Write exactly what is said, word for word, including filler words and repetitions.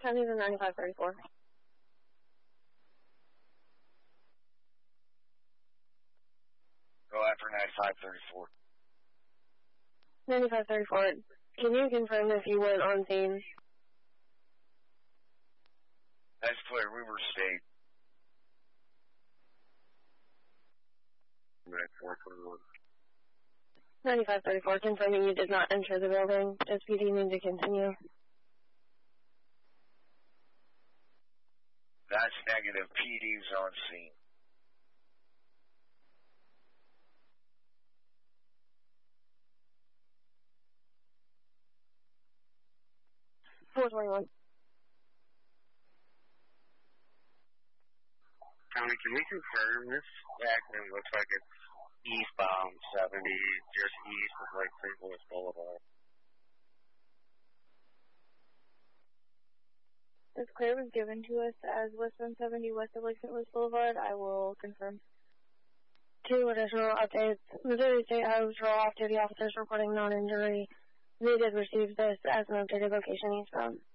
County to ninety-five thirty-four. Go after ninety-five thirty-four. ninety-five thirty-four, can you confirm if you went on scene? That's clear, we were state. ninety-five thirty-four, confirming you did not enter the building. S P D need to continue. That's negative. P D's on scene. four twenty-one. County, can we confirm this accident looks like it's eastbound seventy, just east of Lake Saint Louis Boulevard? This clear was given to us as westbound seventy west of Lake Saint Louis Boulevard. I will confirm. Two additional updates. Missouri State Highway Patrol off-duty officers reporting non-injury. They did receive this as an updated location eastbound.